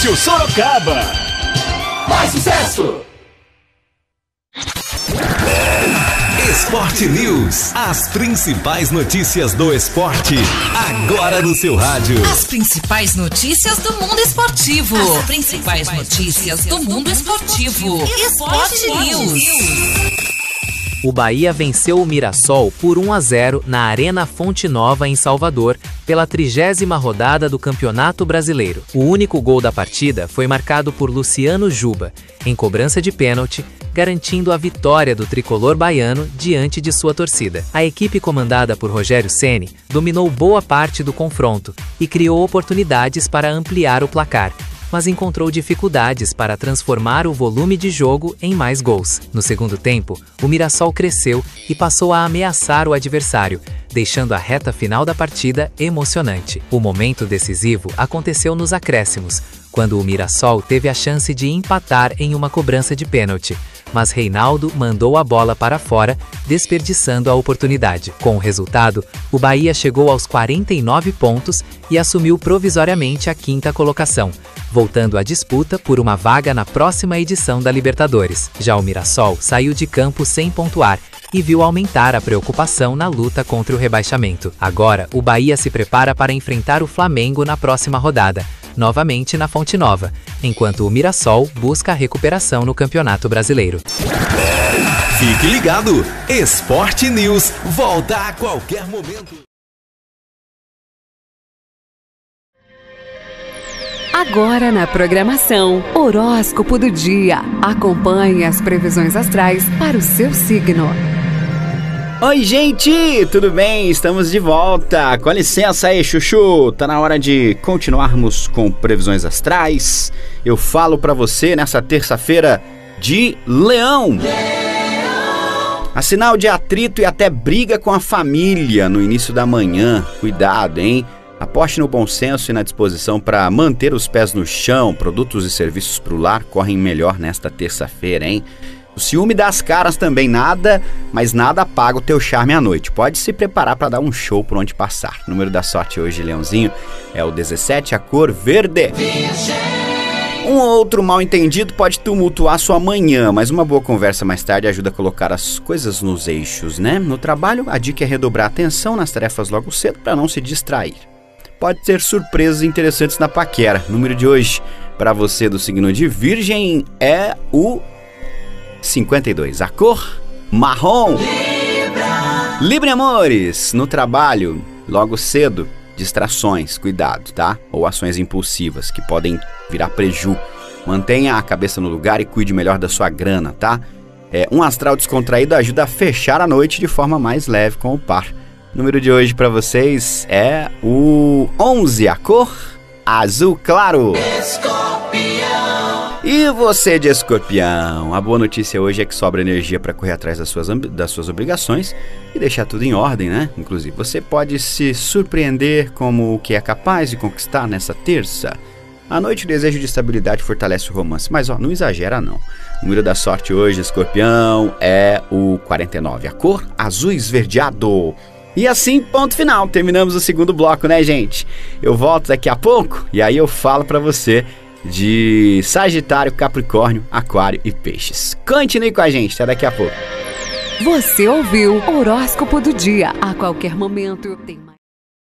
Rádio Sorocaba. Mais sucesso! Esporte News. As principais notícias do esporte, agora no seu rádio. As principais notícias do mundo esportivo. As principais notícias do mundo esportivo. Esporte News. O Bahia venceu o Mirassol por 1-0 na Arena Fonte Nova, em Salvador, pela 30ª rodada do Campeonato Brasileiro. O único gol da partida foi marcado por Luciano Juba, em cobrança de pênalti, garantindo a vitória do tricolor baiano diante de sua torcida. A equipe comandada por Rogério Ceni dominou boa parte do confronto e criou oportunidades para ampliar o placar, mas encontrou dificuldades para transformar o volume de jogo em mais gols. No segundo tempo, o Mirassol cresceu e passou a ameaçar o adversário, deixando a reta final da partida emocionante. O momento decisivo aconteceu nos acréscimos, quando o Mirassol teve a chance de empatar em uma cobrança de pênalti, mas Reinaldo mandou a bola para fora, desperdiçando a oportunidade. Com o resultado, o Bahia chegou aos 49 pontos e assumiu provisoriamente a 5ª colocação, voltando à disputa por uma vaga na próxima edição da Libertadores. Já o Mirassol saiu de campo sem pontuar e viu aumentar a preocupação na luta contra o rebaixamento. Agora, o Bahia se prepara para enfrentar o Flamengo na próxima rodada, novamente na Fonte Nova, enquanto o Mirassol busca a recuperação no Campeonato Brasileiro. Fique ligado! Esporte News volta a qualquer momento. Agora na programação, Horóscopo do Dia. Acompanhe as previsões astrais para o seu signo. Oi, gente, tudo bem? Estamos de volta. Com licença aí, Chuchu. Tá na hora de continuarmos com previsões astrais. Eu falo pra você nessa terça-feira de Leão. Há sinal de atrito e até briga com a família no início da manhã. Cuidado, hein? Aposte no bom senso e na disposição para manter os pés no chão. Produtos e serviços pro lar correm melhor nesta terça-feira, hein? O ciúme dá as caras também, mas nada apaga o teu charme à noite. Pode se preparar para dar um show por onde passar. O número da sorte hoje, Leãozinho, é o 17, a cor verde. Um outro mal entendido pode tumultuar sua manhã, mas uma boa conversa mais tarde ajuda a colocar as coisas nos eixos, né? No trabalho, a dica é redobrar a atenção nas tarefas logo cedo para não se distrair. Pode ter surpresas interessantes na paquera. O número de hoje, para você do signo de Virgem, é o 52, a cor marrom. Libra, amores, no trabalho, logo cedo, distrações, cuidado, tá? Ou ações impulsivas que podem virar preju. Mantenha a cabeça no lugar e cuide melhor da sua grana, tá? Um astral descontraído ajuda a fechar a noite de forma mais leve com o par. O número de hoje para vocês é o 11, a cor azul claro. E você de Escorpião, a boa notícia hoje é que sobra energia para correr atrás das suas obrigações e deixar tudo em ordem, né? Inclusive, você pode se surpreender como o que é capaz de conquistar nessa terça. À noite, o desejo de estabilidade fortalece o romance, mas não exagera não. O número da sorte hoje, Escorpião, é o 49, a cor azul esverdeado. E assim, ponto final, terminamos o segundo bloco, né, gente? Eu volto daqui a pouco e aí eu falo pra você de Sagitário, Capricórnio, Aquário e Peixes. Continue com a gente, até daqui a pouco. Você ouviu Horóscopo do Dia. A qualquer momento tem